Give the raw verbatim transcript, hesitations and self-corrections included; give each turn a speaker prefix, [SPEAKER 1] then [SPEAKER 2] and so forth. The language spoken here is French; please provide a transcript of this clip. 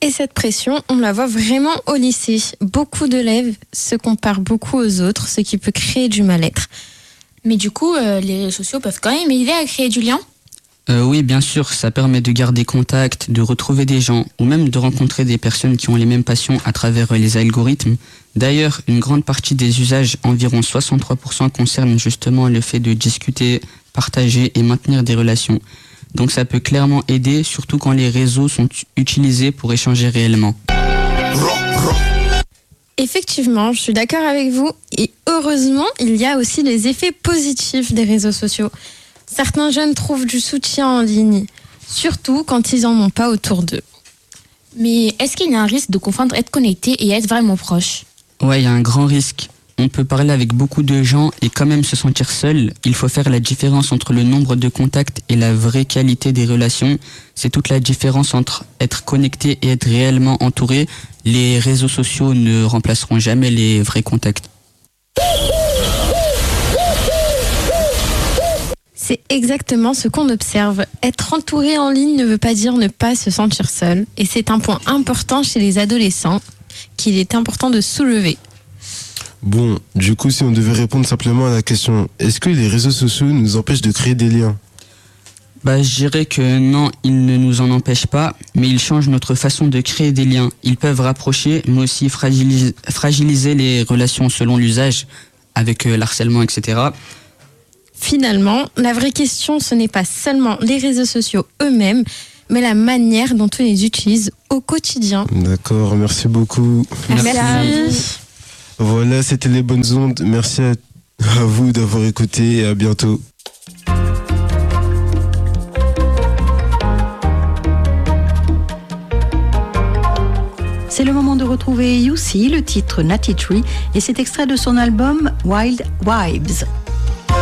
[SPEAKER 1] Et cette pression, on la voit vraiment au lycée. Beaucoup d'élèves se comparent beaucoup aux autres, ce qui peut créer du mal-être.
[SPEAKER 2] Mais du coup, euh, les réseaux sociaux peuvent quand même aider à créer du lien ?
[SPEAKER 3] Euh, oui, bien sûr, ça permet de garder contact, de retrouver des gens ou même de rencontrer des personnes qui ont les mêmes passions à travers les algorithmes. D'ailleurs, une grande partie des usages, environ soixante-trois pour cent, concernent justement le fait de discuter, partager et maintenir des relations. Donc ça peut clairement aider, surtout quand les réseaux sont utilisés pour échanger réellement.
[SPEAKER 1] Effectivement, je suis d'accord avec vous. Et heureusement, il y a aussi les effets positifs des réseaux sociaux. Certains jeunes trouvent du soutien en ligne, surtout quand ils n'en ont pas autour d'eux.
[SPEAKER 2] Mais est-ce qu'il y a un risque de confondre être connecté et être vraiment proche ?
[SPEAKER 3] Ouais, il y a un grand risque. On peut parler avec beaucoup de gens et quand même se sentir seul. Il faut faire la différence entre le nombre de contacts et la vraie qualité des relations. C'est toute la différence entre être connecté et être réellement entouré. Les réseaux sociaux ne remplaceront jamais les vrais contacts.
[SPEAKER 1] C'est exactement ce qu'on observe. Être entouré en ligne ne veut pas dire ne pas se sentir seul. Et c'est un point important chez les adolescents qu'il est important de soulever.
[SPEAKER 4] Bon, du coup, si on devait répondre simplement à la question, est-ce que les réseaux sociaux nous empêchent de créer des liens ?
[SPEAKER 3] Bah, je dirais que non, ils ne nous en empêchent pas, mais ils changent notre façon de créer des liens. Ils peuvent rapprocher, mais aussi fragiliser, fragiliser les relations selon l'usage, avec euh, l'harcèlement, et cetera.
[SPEAKER 1] Finalement, la vraie question, ce n'est pas seulement les réseaux sociaux eux-mêmes, mais la manière dont on les utilise au quotidien.
[SPEAKER 4] D'accord, merci beaucoup.
[SPEAKER 1] Merci.
[SPEAKER 2] Merci.
[SPEAKER 4] Voilà, c'était les bonnes ondes. Merci à, à vous d'avoir écouté et à bientôt.
[SPEAKER 5] C'est le moment de retrouver You See, le titre Natty Tree, et c'est extrait de son album Wild Vibes.